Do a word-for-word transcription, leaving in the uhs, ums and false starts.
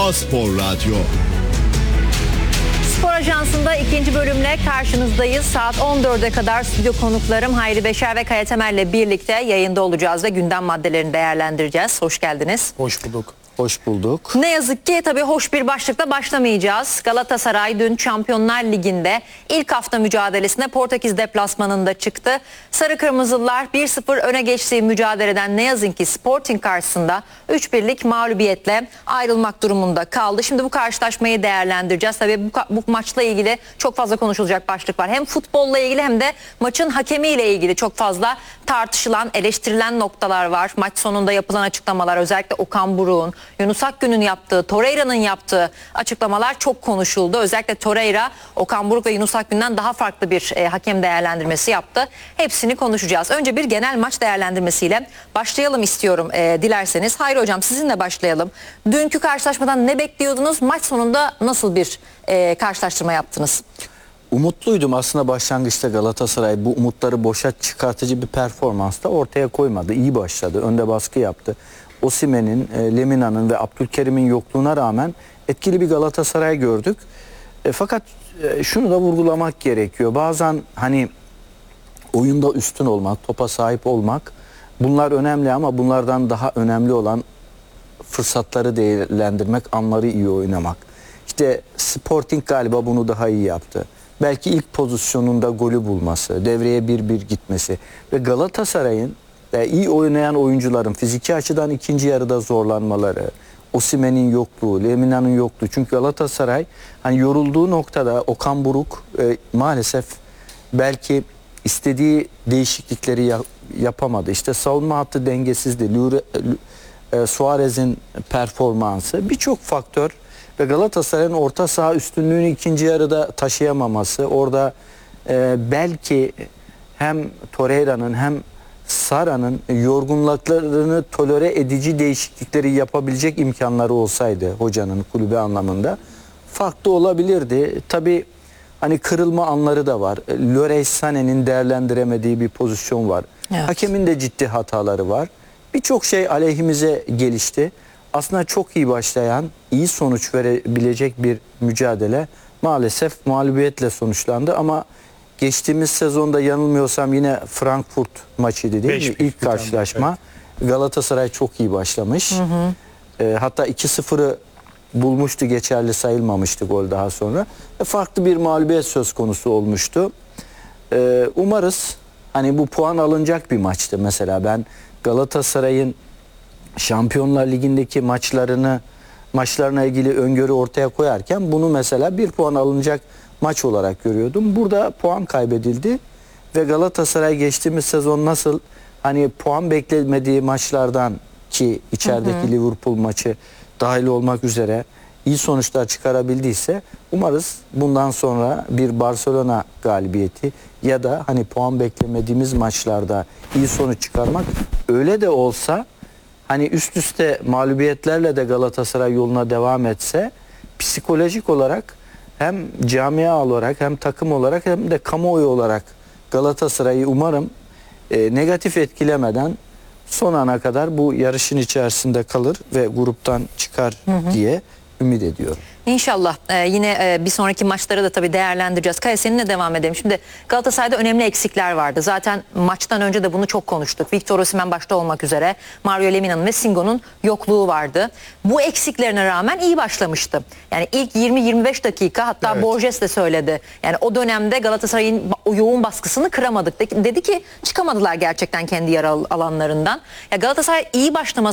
A Spor Radyo. Spor Ajansı'nda ikinci bölümle karşınızdayız. Saat on dörde kadar stüdyo konuklarım Hayri Beşer ve Kaya Temel'le birlikte yayında olacağız ve gündem maddelerini değerlendireceğiz. Hoş geldiniz. Hoş bulduk. Hoş bulduk. Ne yazık ki tabii hoş bir başlıkla başlamayacağız. Galatasaray dün Şampiyonlar Ligi'nde ilk hafta mücadelesine Portekiz deplasmanında çıktı. Sarı Kırmızılılar bir sıfır öne geçtiği mücadeleden ne yazık ki Sporting karşısında üç birlik mağlubiyetle ayrılmak durumunda kaldı. Şimdi bu karşılaşmayı değerlendireceğiz. Tabii bu, bu maçla ilgili çok fazla konuşulacak başlık var. Hem futbolla ilgili hem de maçın hakemiyle ilgili çok fazla tartışılan, eleştirilen noktalar var. Maç sonunda yapılan açıklamalar, özellikle Okan Buruk'un, Yunus Akgün'ün yaptığı, Torreira'nın yaptığı açıklamalar çok konuşuldu. Özellikle Torreira, Okan Buruk ve Yunus Akgün'den daha farklı bir e, hakem değerlendirmesi yaptı. Hepsini konuşacağız. Önce bir genel maç değerlendirmesiyle başlayalım istiyorum e, dilerseniz. Hayri Hocam, sizinle başlayalım. Dünkü karşılaşmadan ne bekliyordunuz? Maç sonunda nasıl bir e, karşılaştırma yaptınız? Umutluydum aslında başlangıçta. Galatasaray bu umutları boşa çıkartıcı bir performansta ortaya koymadı. İyi başladı. Önde baskı yaptı. Osimhen'in, e, Lemina'nın ve Abdülkerim'in yokluğuna rağmen etkili bir Galatasaray gördük. E, fakat e, şunu da vurgulamak gerekiyor. Bazen hani oyunda üstün olmak, topa sahip olmak, bunlar önemli ama bunlardan daha önemli olan fırsatları değerlendirmek, anları iyi oynamak. İşte Sporting galiba bunu daha iyi yaptı. Belki ilk pozisyonunda golü bulması, devreye bir bir gitmesi ve Galatasaray'ın e, iyi oynayan oyuncuların fiziki açıdan ikinci yarıda zorlanmaları, Osimhen'in yokluğu, Lemina'nın yokluğu. Çünkü Galatasaray hani yorulduğu noktada Okan Buruk e, maalesef belki istediği değişiklikleri ya, yapamadı. İşte savunma hattı dengesizdi. Lure, e, Suarez'in performansı, birçok faktör ve Galatasaray'ın orta saha üstünlüğünü ikinci yarıda taşıyamaması, orada e, belki hem Torreira'nın hem Sara'nın yorgunluklarını tolere edici değişiklikleri yapabilecek imkanları olsaydı hocanın kulübü anlamında farklı olabilirdi. Tabii hani kırılma anları da var. Leroy Sané'nin değerlendiremediği bir pozisyon var. Evet. Hakemin de ciddi hataları var. Birçok şey aleyhimize gelişti. Aslında çok iyi başlayan, iyi sonuç verebilecek bir mücadele maalesef mağlubiyetle sonuçlandı ama geçtiğimiz sezonda yanılmıyorsam yine Frankfurt maçıydı değil mi? İlk karşılaşma. Evet. Galatasaray çok iyi başlamış. Hı hı. E, hatta iki sıfırı bulmuştu, geçerli sayılmamıştı gol daha sonra. E, farklı bir mağlubiyet söz konusu olmuştu. E, umarız hani bu puan alınacak bir maçtı mesela. Ben Galatasaray'ın Şampiyonlar Ligi'ndeki maçlarını maçlarına ilgili öngörü ortaya koyarken bunu mesela bir puan alınacak maç olarak görüyordum. Burada puan kaybedildi ve Galatasaray geçtiğimiz sezon nasıl hani puan beklemediği maçlardan ki içerideki hı hı. Liverpool maçı dahil olmak üzere iyi sonuçlar çıkarabildiyse umarız bundan sonra bir Barcelona galibiyeti ya da hani puan beklemediğimiz maçlarda iyi sonuç çıkarmak, öyle de olsa hani üst üste mağlubiyetlerle de Galatasaray yoluna devam etse psikolojik olarak hem camia olarak hem takım olarak hem de kamuoyu olarak Galatasaray'ı umarım e, negatif etkilemeden son ana kadar bu yarışın içerisinde kalır ve gruptan çıkar hı hı. diye ümit ediyorum. İnşallah. Ee, yine e, bir sonraki maçları da tabii değerlendireceğiz. Kaya, seninle devam edelim. Şimdi Galatasaray'da önemli eksikler vardı. Zaten maçtan önce de bunu çok konuştuk. Victor Osimhen başta olmak üzere Mario Lemina'nın ve Singo'nun yokluğu vardı. Bu eksiklerine rağmen iyi başlamıştı. Yani ilk yirmi yirmi beş dakika, hatta evet. Borges de söyledi. Yani o dönemde Galatasaray'ın o yoğun baskısını kıramadık. Dedi ki çıkamadılar gerçekten kendi yarı alanlarından. Ya Galatasaray iyi başlaması